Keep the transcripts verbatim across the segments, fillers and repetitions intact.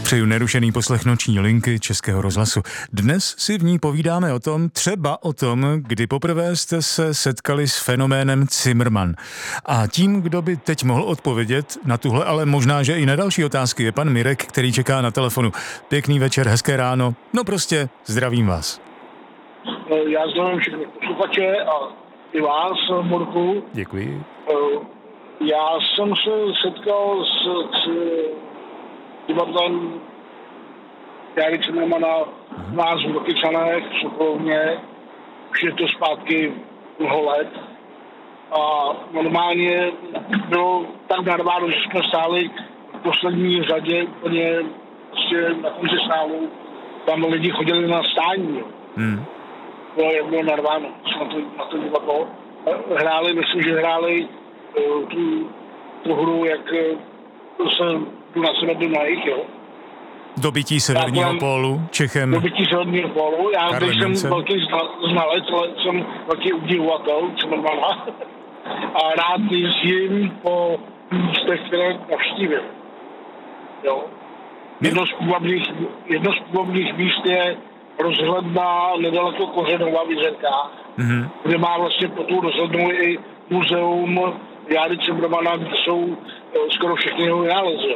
Přeju nerušený poslech noční linky Českého rozhlasu. Dnes si v ní povídáme o tom, třeba o tom, kdy poprvé jste se setkali s fenoménem Cimrman. A tím, kdo by teď mohl odpovědět na tuhle, ale možná, že i na další otázky, je pan Mirek, který čeká na telefonu. Pěkný večer, hezké ráno. No prostě, zdravím vás. Já zdravím všechny posluchače a i vás, Borku. Děkuji. Já jsem se setkal s, s divadlem Járy Cimrmana v nás v Rokycanech, v Sokolovně. Už je to zpátky mnoho let. A normálně bylo tak narváno, že jsme stáli v poslední řadě úplně prostě na konci sálu. Tam lidi chodili na stání. Hmm. Bylo, jak bylo narváno na to, na to divadlo. Hráli, myslím, že hráli uh, tu, tu hru, jak uh, se tu na sebe Dunajích, jo. Dobytí severního já, pólu Čechem. Dobytí severního pólu. Já jsem velký znalec, ale jsem velký udivovatel Cimrmana. A rád jezdím po místech, které navštívil. Jo. Jedno z půvabných, jedno z půvabných míst je rozhledna nedaleko Kořenova v Jizerkách, mm-hmm. kde má vlastně po tu rozhlednu i muzeum Járy Cimrmana, kde jsou skoro všechny jeho vynálezy.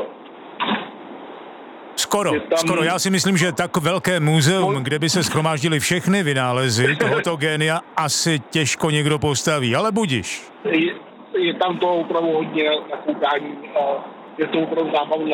Skoro, tam... skoro. Já si myslím, že tak velké muzeum, kde by se shromáždily všechny vynálezy tohoto génia, asi těžko někdo postaví, ale budiš. Je, je tam to opravdu hodně na koukání a je to opravdu zábavné.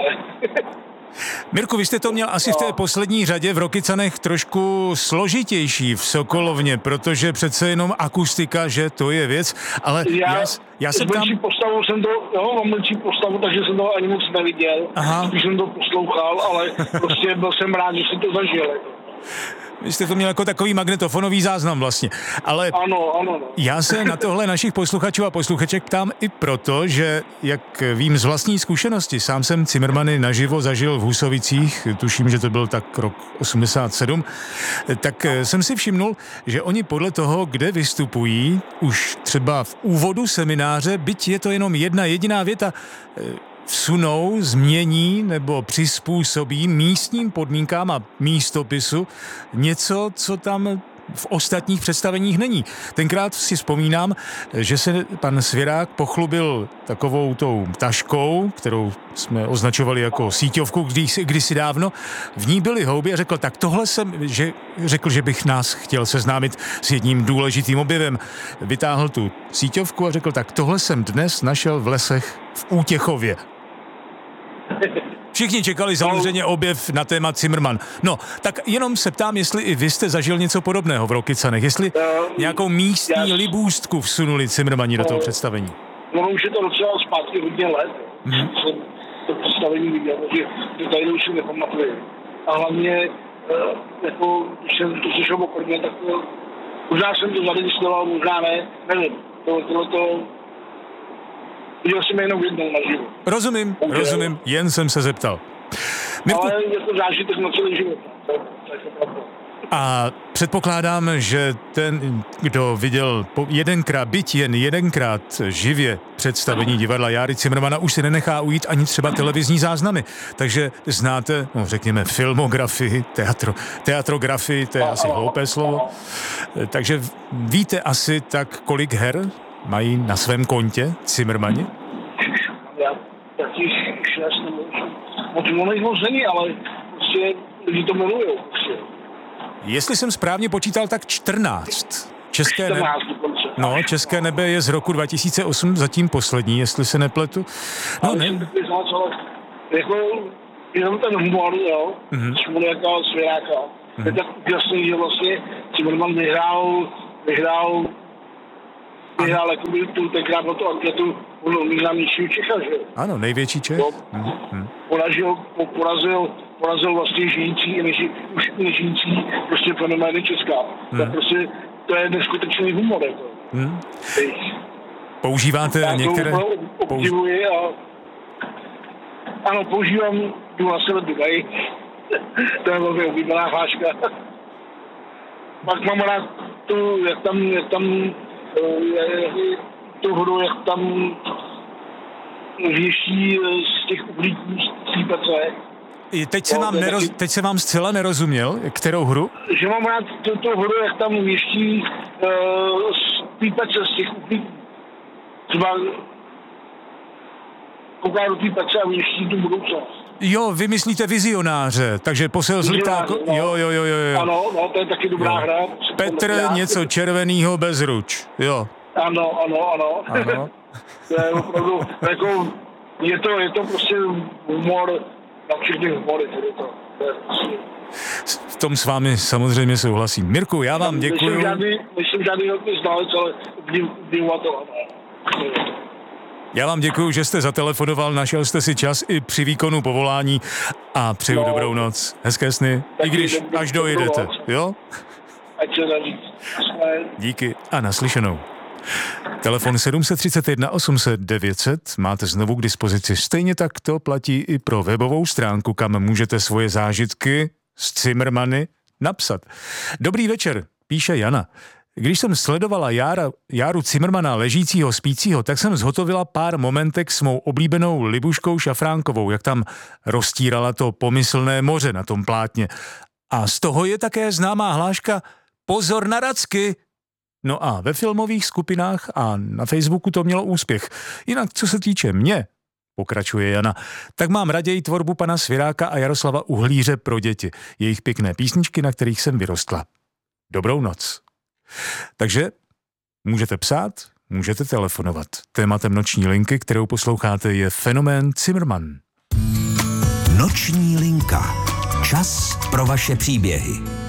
Mirku, vy jste to měl asi v té poslední řadě v Rokycanech trošku složitější v Sokolovně, protože přece jenom akustika, že to je věc, ale já, já, já jsem tam... postavu jsem to, jo, mám menší postavu, takže jsem to ani moc neviděl, když jsem to poslouchal, ale prostě byl jsem rád, že jsem to zažil. Vy jste to měl jako takový magnetofonový záznam vlastně, ale ano, ano, no. Já se na tohle našich posluchačů a posluchaček ptám i proto, že jak vím z vlastní zkušenosti, sám jsem Cimrmany naživo zažil v Husovicích, tuším, že to byl tak rok osmdesát sedm, tak jsem si všimnul, že oni podle toho, kde vystupují, už třeba v úvodu semináře, byť je to jenom jedna jediná věta, vsunou, změní nebo přizpůsobí místním podmínkám a místopisu něco, co tam v ostatních představeních není. Tenkrát si vzpomínám, že se pan Svěrák pochlubil takovou tou taškou, kterou jsme označovali jako síťovku kdysi, kdysi dávno. V ní byly houby a řekl, tak tohle jsem, že, řekl, že bych nás chtěl seznámit s jedním důležitým objevem. Vytáhl tu síťovku a řekl, tak tohle jsem dnes našel v lesech v Útěchově. Všichni čekali samozřejmě objev na téma Cimrman. No, tak jenom se ptám, jestli i vy jste zažil něco podobného v Rokycanech, jestli nějakou místní libůstku vsunuli Cimrmani do toho představení. No, už je to docela zpátky hodně let, hmm. jsem to představení viděl, takže detaily už si nepamatuji. A hlavně, jako, když jsem to slyšel okolně, tak možná jsem to zaregistroval, možná ne, nevím. Tohle to viděl jsem jenom jednou naživo. Rozumím, okay. rozumím, jen jsem se zeptal. Mirku... Ale je to zážitek na celý život. To, to je to a předpokládám, že ten, kdo viděl jedenkrát, byť jen jedenkrát živě představení divadla Járy Cimrmana, už si nenechá ujít ani třeba televizní záznamy. Takže znáte, no řekněme, filmografii, teatro, teatrografii, to je asi hloupé slovo. Takže víte asi tak, kolik her mají na svém kontě Cimrmani? Já taky šest nebo moc moc není, ale prostě lidi to milujou. Jestli jsem správně počítal, tak čtrnáct. České nebe, no, České nebe je z roku dva tisíce osm zatím poslední, jestli se nepletu. No, ale ne. Jako jenom ten humor, jo, mm-hmm. Smoljaka, Svěráka. Mm-hmm. Je tak úžasný, že vlastně Cimrman vyhrál, vyhrál vyhrál jakoby tu tenkrát na tu anketu nejznámějšího Čecha, že? Ano, největší Čech. No, mm-hmm. porazil, porazil, porazil vlastně žijící, neži, už nežijící prostě fenomény Česká. Mm. Tak prostě to je neskutečný humor, jako. Mm. Používáte já některé... Já to obdivuji a... Ano, používám tu na sebe Dubaj. To je velmi oblíbená hláška. Pak mám rád tu, jak tam, jak tam tu hru, jak tam věší z těch uhlíků střípece. Teď se, vám neroz, teď se vám zcela nerozuměl, kterou hru? Že mám rád tu hru, jak tam měští uh, z týpece, z těch uplíků. Třeba kouká do týpece a měští tu budoucnost. Jo, vy myslíte Vizionáře, takže posel z Litáku. No. Jo, jo, jo, jo. Ano, no, to je taky dobrá jo. hra. Petr něco červenýho bez ruč, jo. Ano, ano, ano. Ano. To je opravdu, jako, je to, je to prostě humor, na všechny humory, tedy to, to je prostě... V tom s vámi samozřejmě souhlasím. Mirku, já vám děkuju. Myslím žádný, myslím žádný velký znalec, ale obdivovatel, ano. Já vám děkuju, že jste zatelefonoval, našel jste si čas i při výkonu povolání a přeju no, dobrou noc. Hezké sny, i když do, až dojedete, jo? Ať se daří. Díky a naslyšenou. Telefon sedm tři jedna osm set devět set máte znovu k dispozici. Stejně tak to platí i pro webovou stránku, kam můžete svoje zážitky z Cimrmany napsat. Dobrý večer, píše Jana. Když jsem sledovala Jára, Járu Cimrmana ležícího, spícího, tak jsem zhotovila pár momentek s mou oblíbenou Libuškou Šafránkovou, jak tam roztírala to pomyslné moře na tom plátně. A z toho je také známá hláška Pozor na racky! No a ve filmových skupinách a na Facebooku to mělo úspěch. Jinak, co se týče mě, pokračuje Jana, tak mám raději tvorbu pana Sviráka a Jaroslava Uhlíře pro děti. Jejich pěkné písničky, na kterých jsem vyrostla. Dobrou noc. Takže můžete psát, můžete telefonovat. Tématem noční linky, kterou posloucháte, je fenomén Cimrman. Noční linka. Čas pro vaše příběhy.